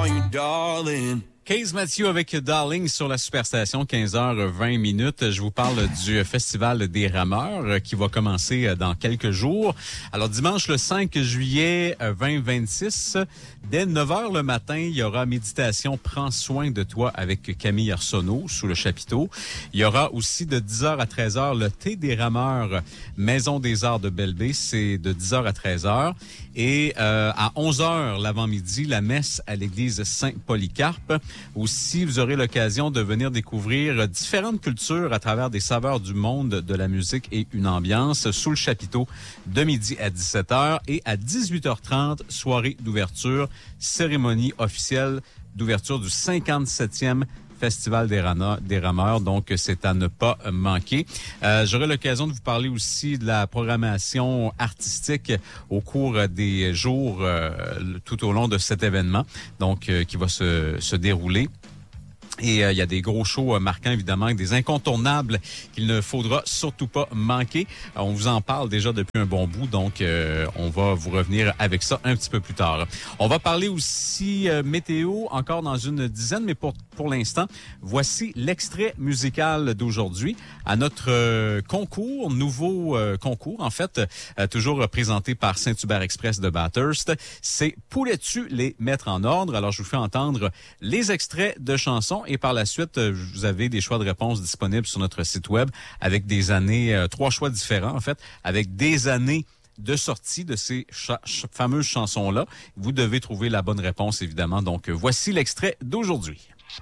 call you darling. Case Mathieu avec Darling sur la Superstation, 15h20. Je vous parle du Festival des Rameurs qui va commencer dans quelques jours. Alors, dimanche le 5 juillet 2026, dès 9h le matin, il y aura méditation Prends soin de toi avec Camille Arsenault sous le chapiteau. Il y aura aussi de 10h à 13h le Thé des Rameurs, Maison des Arts de Belle-Baie. C'est de 10h à 13h. Et à 11h l'avant-midi, la messe à l'église Saint-Polycarpe. Aussi, vous aurez l'occasion de venir découvrir différentes cultures à travers des saveurs du monde de la musique et une ambiance sous le chapiteau de midi à 17h et à 18h30, soirée d'ouverture, cérémonie officielle d'ouverture du 57e Festival des Rameurs, donc c'est à ne pas manquer. J'aurai l'occasion de vous parler aussi de la programmation artistique au cours des jours tout au long de cet événement, donc qui va se dérouler. Et il y a des gros shows marquants, évidemment, des incontournables qu'il ne faudra surtout pas manquer. On vous en parle déjà depuis un bon bout, donc on va vous revenir avec ça un petit peu plus tard. On va parler aussi météo encore dans une dizaine, mais pour l'instant, voici l'extrait musical d'aujourd'hui à notre concours, nouveau concours, en fait, toujours présenté par Saint-Hubert Express de Bathurst. C'est « Pourrais-tu les mettre en ordre ?» Alors, je vous fais entendre les extraits de chansons. Et par la suite, vous avez des choix de réponses disponibles sur notre site web avec des années, 3 choix différents en fait, avec des années de sortie de ces fameuses chansons-là. Vous devez trouver la bonne réponse, évidemment. Donc, voici l'extrait d'aujourd'hui.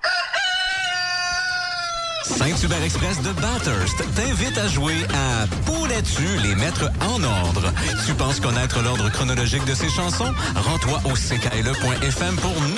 Saint-Hubert Express de Bathurst t'invite à jouer à « Pourrais-tu les mettre en ordre ?» Tu penses connaître l'ordre chronologique de ces chansons? Rends-toi au ckle.fm pour